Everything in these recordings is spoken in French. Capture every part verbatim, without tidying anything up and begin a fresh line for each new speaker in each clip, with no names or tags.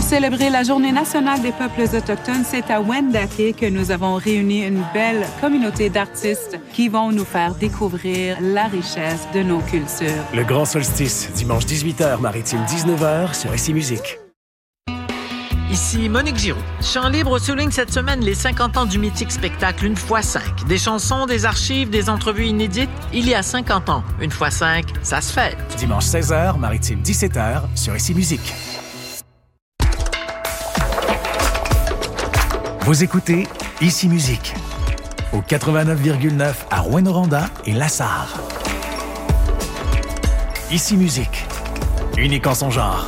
célébrer la Journée nationale des peuples autochtones, c'est à Wendake que nous avons réuni une belle communauté d'artistes qui vont nous faire découvrir la richesse de nos cultures.
Le Grand Solstice, dimanche dix-huit heures, maritime dix-neuf heures sur Ici Musique.
Ici Monique Giroux. Chant Libre souligne cette semaine les cinquante ans du mythique spectacle Une fois cinq. Des chansons, des archives, des entrevues inédites. Il y a cinquante ans. Une fois cinq, ça se fête.
Dimanche seize heures, maritime dix-sept heures sur Ici Musique. Vous écoutez Ici Musique au quatre-vingt-neuf virgule neuf à Rouyn-Noranda et Lassar. Ici Musique, unique en son genre.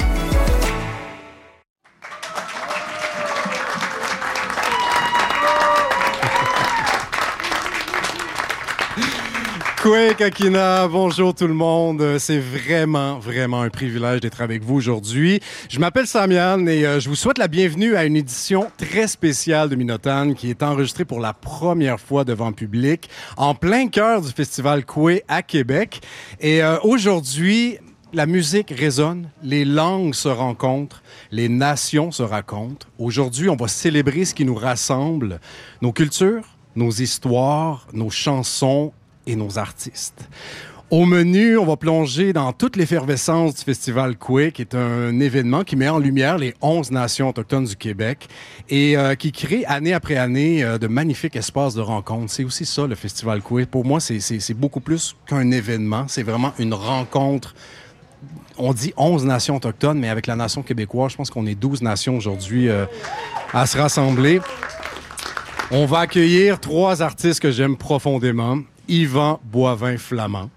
Kwe Kakina, bonjour tout le monde. C'est vraiment, vraiment un privilège d'être avec vous aujourd'hui. Je m'appelle Samian et euh, je vous souhaite la bienvenue à une édition très spéciale de Minotan qui est enregistrée pour la première fois devant le public en plein cœur du festival Kwe à Québec. Et euh, aujourd'hui, la musique résonne, les langues se rencontrent, les nations se racontent. Aujourd'hui, on va célébrer ce qui nous rassemble, nos cultures, nos histoires, nos chansons et nos artistes. Au menu, on va plonger dans toute l'effervescence du Festival Kwe, qui est un événement qui met en lumière les onze nations autochtones du Québec et euh, qui crée année après année euh, de magnifiques espaces de rencontre. C'est aussi ça, le Festival Kwe. Pour moi, c'est, c'est, c'est beaucoup plus qu'un événement. C'est vraiment une rencontre. On dit onze nations autochtones, mais avec la nation québécoise, je pense qu'on est douze nations aujourd'hui euh, à se rassembler. On va accueillir trois artistes que j'aime profondément. Yvan Boivin-Flamand.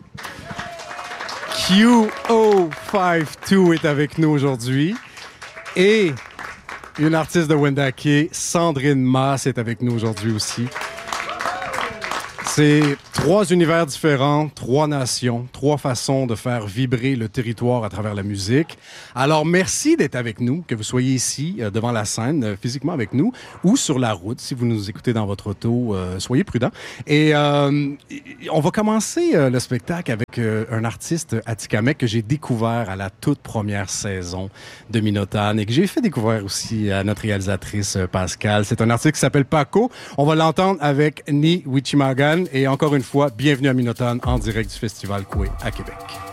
Q O cinquante-deux est avec nous aujourd'hui. Et une artiste de Wendake, Sandrine Masse, est avec nous aujourd'hui aussi. C'est trois univers différents, trois nations, trois façons de faire vibrer le territoire à travers la musique. Alors, merci d'être avec nous, que vous soyez ici, euh, devant la scène, euh, physiquement avec nous, ou sur la route, si vous nous écoutez dans votre auto, euh, soyez prudents. Et euh, on va commencer euh, le spectacle avec euh, un artiste atikamekw que j'ai découvert à la toute première saison de Minotan et que j'ai fait découvrir aussi à notre réalisatrice euh, Pascal. C'est un artiste qui s'appelle Paco. On va l'entendre avec Ni Wichimagan. Et encore une fois, bienvenue à Minotan en direct du Festival Kwe à Québec.